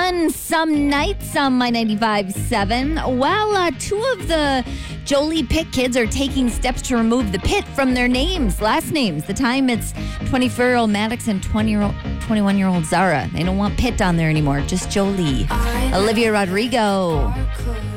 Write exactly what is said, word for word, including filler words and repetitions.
fun some nights on My ninety-five point seven. Well, uh, two of the Jolie Pitt kids are taking steps to remove the Pitt from their names, last names. The time it's twenty-four-year-old Maddox and twenty-one-year-old Zara. They don't want Pitt on there anymore, just Jolie. Olivia Rodrigo.